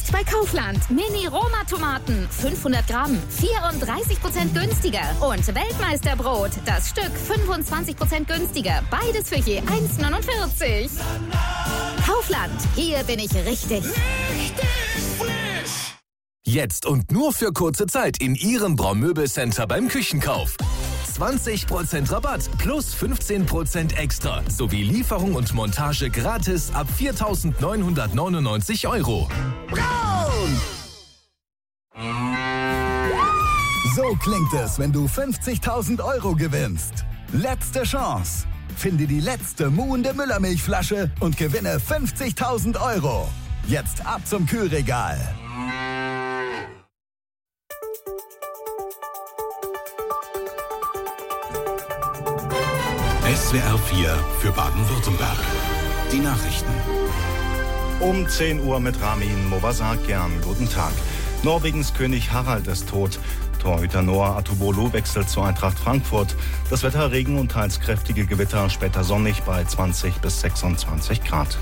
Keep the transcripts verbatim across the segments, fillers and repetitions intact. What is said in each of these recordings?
Jetzt bei Kaufland. Mini-Roma-Tomaten. fünfhundert Gramm. vierunddreißig Prozent günstiger. Und Weltmeisterbrot. Das Stück fünfundzwanzig Prozent günstiger. Beides für je eins Komma neunundvierzig. Kaufland. Hier bin ich richtig. Richtig frisch. Jetzt und nur für kurze Zeit in Ihrem Braumöbelcenter beim Küchenkauf. zwanzig Prozent Rabatt plus fünfzehn Prozent extra sowie Lieferung und Montage gratis ab viertausendneunhundertneunundneunzig Euro. Braun! So klingt es, wenn du fünfzigtausend Euro gewinnst. Letzte Chance. Finde die letzte muhende Müllermilchflasche und gewinne fünfzigtausend Euro. Jetzt ab zum Kühlregal. S W R vier für Baden-Württemberg. Die Nachrichten. Um zehn Uhr mit Ramin Movasakian. Guten Tag. Norwegens König Harald ist tot. Torhüter Noah Atubolu wechselt zur Eintracht Frankfurt. Das Wetter: Regen und teils kräftige Gewitter, später sonnig bei zwanzig bis sechsundzwanzig Grad.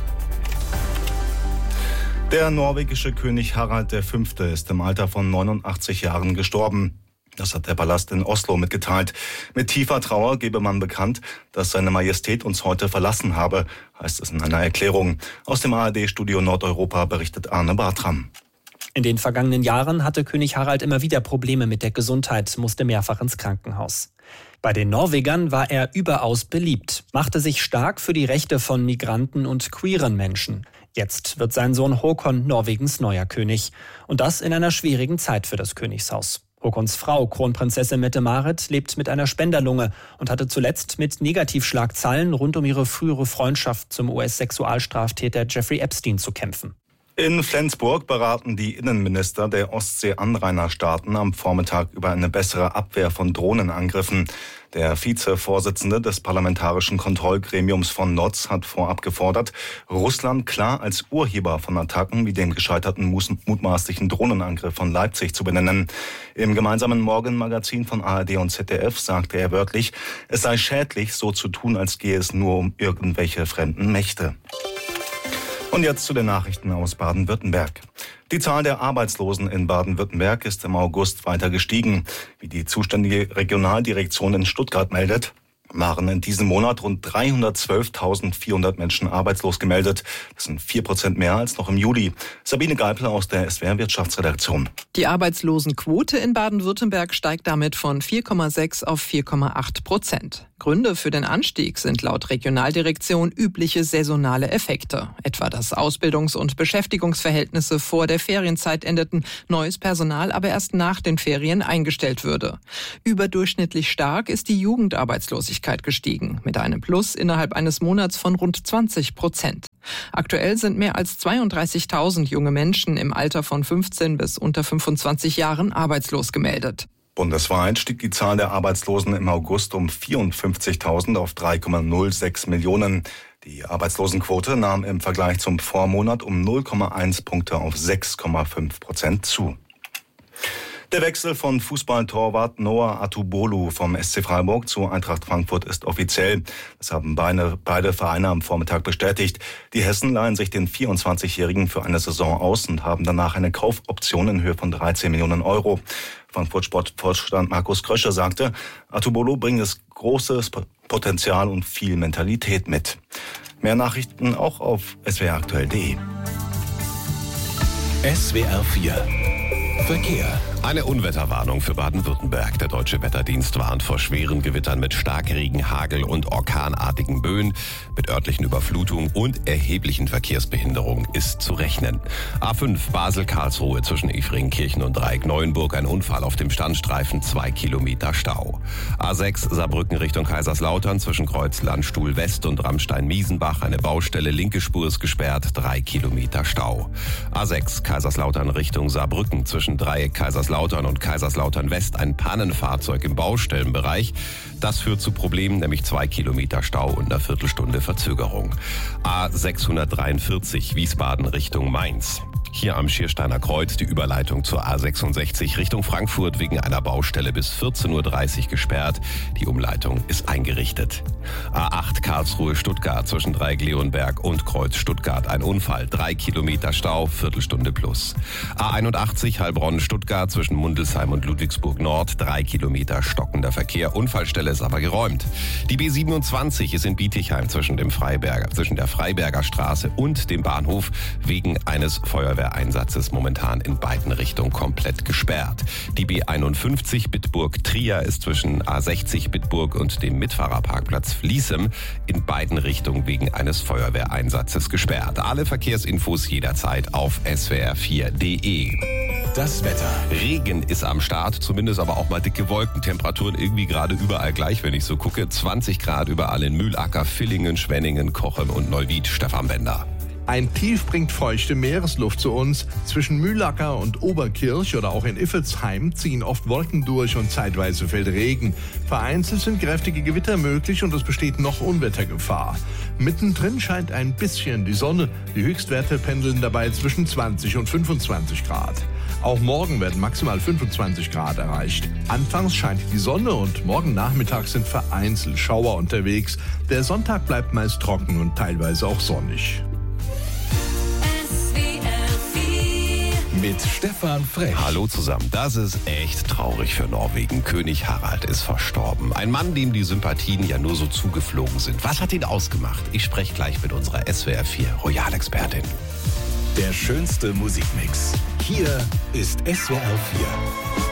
Der norwegische König Harald der Fünfte ist im Alter von neunundachtzig Jahren gestorben. Das hat der Palast in Oslo mitgeteilt. Mit tiefer Trauer gebe man bekannt, dass seine Majestät uns heute verlassen habe, heißt es in einer Erklärung. Aus dem A R D-Studio Nordeuropa berichtet Arne Bartram. In den vergangenen Jahren hatte König Harald immer wieder Probleme mit der Gesundheit, musste mehrfach ins Krankenhaus. Bei den Norwegern war er überaus beliebt, machte sich stark für die Rechte von Migranten und queeren Menschen. Jetzt wird sein Sohn Håkon Norwegens neuer König. Und das in einer schwierigen Zeit für das Königshaus. Håkons Frau, Kronprinzessin Mette-Marit, lebt mit einer Spenderlunge und hatte zuletzt mit Negativschlagzeilen rund um ihre frühere Freundschaft zum U S-Sexualstraftäter Jeffrey Epstein zu kämpfen. In Flensburg beraten die Innenminister der Ostsee-Anrainerstaaten am Vormittag über eine bessere Abwehr von Drohnenangriffen. Der Vizevorsitzende des Parlamentarischen Kontrollgremiums von N O Z hat vorab gefordert, Russland klar als Urheber von Attacken wie dem gescheiterten mutmaßlichen Drohnenangriff von Leipzig zu benennen. Im gemeinsamen Morgenmagazin von A R D und Z D F sagte er wörtlich, es sei schädlich, so zu tun, als gehe es nur um irgendwelche fremden Mächte. Und jetzt zu den Nachrichten aus Baden-Württemberg. Die Zahl der Arbeitslosen in Baden-Württemberg ist im August weiter gestiegen. Wie die zuständige Regionaldirektion in Stuttgart meldet, waren in diesem Monat rund dreihundertzwölftausendvierhundert Menschen arbeitslos gemeldet. Das sind vier Prozent mehr als noch im Juli. Sabine Geipel aus der S W R Wirtschaftsredaktion. Die Arbeitslosenquote in Baden-Württemberg steigt damit von vier Komma sechs auf vier Komma acht Prozent. Gründe für den Anstieg sind laut Regionaldirektion übliche saisonale Effekte. Etwa, dass Ausbildungs- und Beschäftigungsverhältnisse vor der Ferienzeit endeten, neues Personal aber erst nach den Ferien eingestellt würde. Überdurchschnittlich stark ist die Jugendarbeitslosigkeit gestiegen, mit einem Plus innerhalb eines Monats von rund zwanzig Prozent. Aktuell sind mehr als zweiunddreißigtausend junge Menschen im Alter von fünfzehn bis unter fünfundzwanzig Jahren arbeitslos gemeldet. Bundesweit stieg die Zahl der Arbeitslosen im August um vierundfünfzigtausend auf drei Komma null sechs Millionen. Die Arbeitslosenquote nahm im Vergleich zum Vormonat um null Komma eins Punkte auf sechs Komma fünf Prozent zu. Der Wechsel von Fußballtorwart Noah Atubolu vom S C Freiburg zu Eintracht Frankfurt ist offiziell. Das haben beide, beide Vereine am Vormittag bestätigt. Die Hessen leihen sich den vierundzwanzigjährigen für eine Saison aus und haben danach eine Kaufoption in Höhe von dreizehn Millionen Euro. Frankfurt Sportvorstand Markus Krösche sagte, Atubolu bringt es großes Potenzial und viel Mentalität mit. Mehr Nachrichten auch auf s w r aktuell punkt d e. S W R vier Verkehr. Eine Unwetterwarnung für Baden-Württemberg. Der Deutsche Wetterdienst warnt vor schweren Gewittern mit Starkregen, Hagel und orkanartigen Böen. Mit örtlichen Überflutungen und erheblichen Verkehrsbehinderungen ist zu rechnen. A fünf Basel-Karlsruhe zwischen Efringkirchen und Dreieck-Neuenburg. Ein Unfall auf dem Standstreifen, zwei Kilometer Stau. A sechs Saarbrücken Richtung Kaiserslautern zwischen Kreuz Landstuhl West und Rammstein-Miesenbach. Eine Baustelle, linke Spur ist gesperrt, drei Kilometer Stau. A sechs Kaiserslautern Richtung Saarbrücken zwischen Dreieck Kaiserslautern und Kaiserslautern West ein Pannenfahrzeug im Baustellenbereich. Das führt zu Problemen, nämlich zwei Kilometer Stau und einer Viertelstunde Verzögerung. A sechshundertdreiundvierzig Wiesbaden Richtung Mainz. Hier am Schiersteiner Kreuz die Überleitung zur A sechsundsechzig Richtung Frankfurt wegen einer Baustelle bis vierzehn Uhr dreißig gesperrt. Die Umleitung ist eingerichtet. A acht Karlsruhe-Stuttgart zwischen Dreieck-Leonberg und Kreuz Stuttgart. Ein Unfall, drei Kilometer Stau, Viertelstunde plus. A einundachtzig Heilbronn-Stuttgart zwischen Mundelsheim und Ludwigsburg Nord. Drei Kilometer stockender Verkehr. Unfallstelle ist aber geräumt. Die B siebenundzwanzig ist in Bietigheim zwischen, dem Freiberger, zwischen der Freiberger Straße und dem Bahnhof wegen eines Feuerwehreinsatzes momentan in beiden Richtungen komplett gesperrt. Die B einundfünfzig Bitburg-Trier ist zwischen A sechzig Bitburg und dem Mitfahrerparkplatz Fließem in beiden Richtungen wegen eines Feuerwehreinsatzes gesperrt. Alle Verkehrsinfos jederzeit auf S W R vier Punkt de. Das Wetter. Regen ist am Start, zumindest aber auch mal dicke Wolken. Temperaturen irgendwie gerade überall gleich, wenn ich so gucke. zwanzig Grad überall in Mühlacker, Villingen, Schwenningen, Cochem und Neuwied. Stefan Bender. Ein Tief bringt feuchte Meeresluft zu uns. Zwischen Mühlacker und Oberkirch oder auch in Iffelsheim ziehen oft Wolken durch und zeitweise fällt Regen. Vereinzelt sind kräftige Gewitter möglich und es besteht noch Unwettergefahr. Mittendrin scheint ein bisschen die Sonne. Die Höchstwerte pendeln dabei zwischen zwanzig und fünfundzwanzig Grad. Auch morgen werden maximal fünfundzwanzig Grad erreicht. Anfangs scheint die Sonne und morgen Nachmittag sind vereinzelt Schauer unterwegs. Der Sonntag bleibt meist trocken und teilweise auch sonnig. Mit Stefan Frech. Hallo zusammen. Das ist echt traurig für Norwegen. König Harald ist verstorben. Ein Mann, dem die Sympathien ja nur so zugeflogen sind. Was hat ihn ausgemacht? Ich spreche gleich mit unserer S W R vier Royal-Expertin. Der schönste Musikmix. Hier ist S W R vier.